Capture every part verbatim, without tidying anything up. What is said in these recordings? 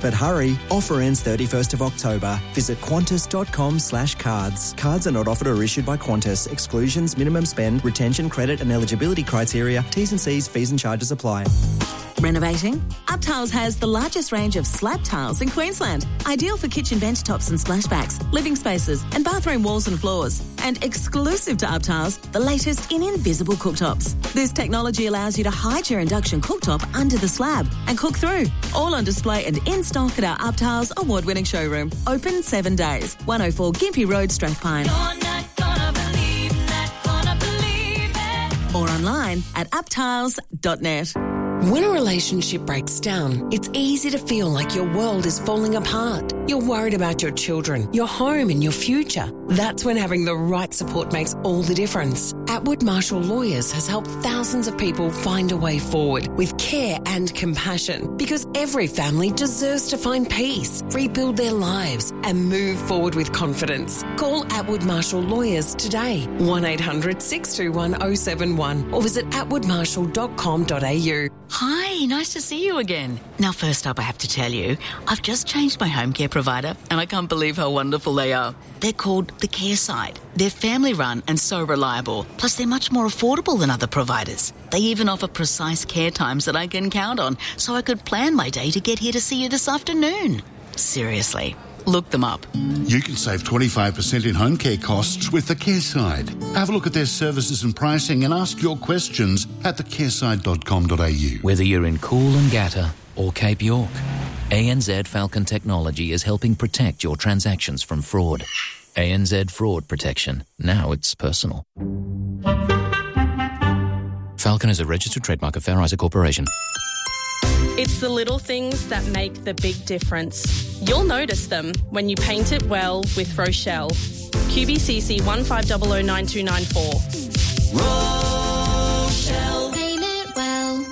But hurry, offer ends thirty-first of October. Visit qantas.com slash cards. Cards are not offered or issued by Qantas. Exclusions, minimum spend, retention, credit and eligibility criteria, T's and C's, fees and charges apply. Renovating? UpTiles has the largest range of slab tiles in Queensland. Ideal for kitchen bench tops and splashbacks, living spaces and bathroom walls and floors. And exclusive to UpTiles, the latest in invisible cooktops. This technology allows you to hide your induction cooktop under the slab and cook through. All on display and in stock at our UpTiles award-winning showroom. Open seven days. one oh four Gympie Road, Strathpine. You're not gonna believe, not gonna believe it. Or online at uptiles dot net. When a relationship breaks down, it's easy to feel like your world is falling apart. You're worried about your children, your home and your future. That's when having the right support makes all the difference. Atwood Marshall Lawyers has helped thousands of people find a way forward with care and compassion, because every family deserves to find peace, rebuild their lives and move forward with confidence. Call Atwood Marshall Lawyers today, one eight hundred six two one oh seven one, or visit atwood marshall dot com dot a u. Hi, nice to see you again. Now, first up, I have to tell you, I've just changed my home care provider and I can't believe how wonderful they are. They're called The Care Side. They're family-run and so reliable. Plus, they're much more affordable than other providers. They even offer precise care times that I can count on, so I could plan my day to get here to see you this afternoon. Seriously, look them up. You can save twenty-five percent in home care costs with The Care Side. Have a look at their services and pricing and ask your questions at the care side dot com dot a u. Whether you're in Coolangatta or Cape York, A N Z Falcon Technology is helping protect your transactions from fraud. A N Z Fraud Protection. Now it's personal. Falcon is a registered trademark of Fair Isaac Corporation. It's the little things that make the big difference. You'll notice them when you paint it well with Rochelle. Q B C C one five zero zero nine two nine four. Rochelle, paint it well.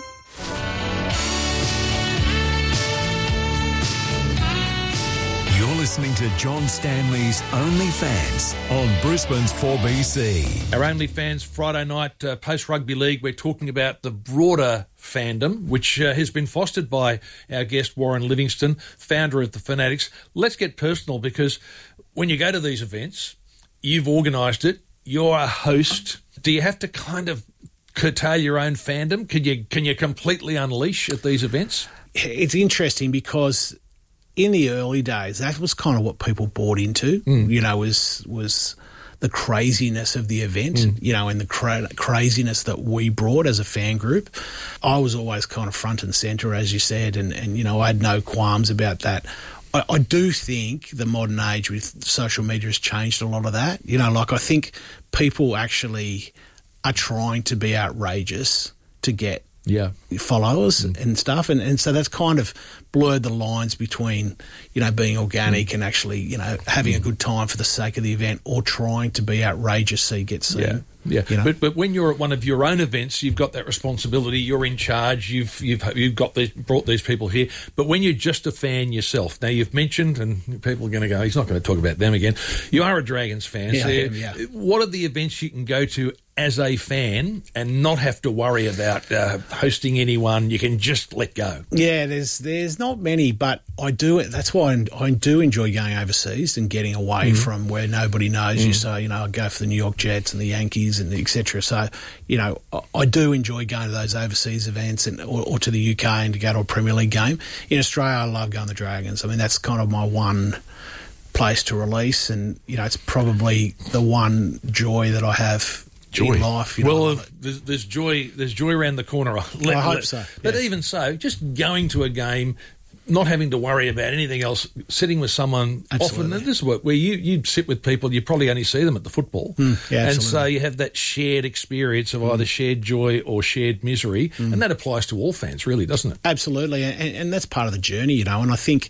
You're listening to John Stanley's OnlyFans on Brisbane's four B C. Our OnlyFans Friday night uh, post-rugby league, we're talking about the broader fandom, which uh, has been fostered by our guest Warren Livingston, founder of the Fanatics. Let's get personal, because when you go to these events, you've organised it, you're a host. Do you have to kind of curtail your own fandom? Can you, can you completely unleash at these events? It's interesting because in the early days, that was kind of what people bought into, mm. you know, was was the craziness of the event, mm. you know, and the cra- craziness that we brought as a fan group. I was always kind of front and centre, as you said, and, and you know, I had no qualms about that. I, I do think the modern age with social media has changed a lot of that. You know, like I think people actually are trying to be outrageous to get yeah. followers mm. and stuff, and, and so that's kind of blurred the lines between, you know, being organic mm. and actually, you know, having mm. a good time for the sake of the event, or trying to be outrageous so you get seen. Yeah. Yeah, you know? but but when you're at one of your own events, you've got that responsibility. You're in charge. You've you've you've got these, brought these people here. But when you're just a fan yourself, now you've mentioned, and people are going to go, he's not going to talk about them again. You are a Dragons fan. Yeah, so I am, yeah. What are the events you can go to as a fan and not have to worry about uh, hosting anyone? You can just let go. Yeah, there's there's not many, but I do. That's why I, I do enjoy going overseas and getting away mm. from where nobody knows mm. you. So, you know, I go for the New York Jets and the Yankees and et cetera. So, you know, I, I do enjoy going to those overseas events and or, or to the U K and to go to a Premier League game. In Australia, I love going to the Dragons. I mean, that's kind of my one place to release, and, you know, it's probably the one joy that I have joy. in life. You well, know, there's, there's joy. There's joy around the corner. Let, I hope let, so. But yeah. even so, just going to a game, not having to worry about anything else, sitting with someone. Absolutely. Often, this is what where you you sit with people, you probably only see them at the football, mm, yeah, and absolutely. so you have that shared experience of mm. either shared joy or shared misery, mm. and that applies to all fans, really, doesn't it? Absolutely, and, and that's part of the journey, you know. And I think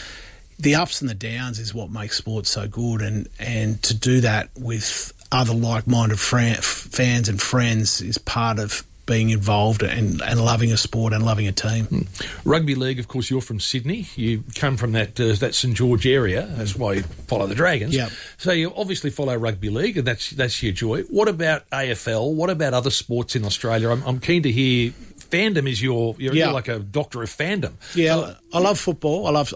the ups and the downs is what makes sports so good, and and to do that with other like-minded fran- fans and friends is part of being involved and, and loving a sport and loving a team. Mm. Rugby league, of course, you're from Sydney. You come from that uh, that St George area. That's why you follow the Dragons. Yep. So you obviously follow rugby league, and that's that's your joy. What about A F L? What about other sports in Australia? I'm, I'm keen to hear. Fandom is your, you're, yeah. you're like a doctor of fandom. Yeah, so, I love football. I love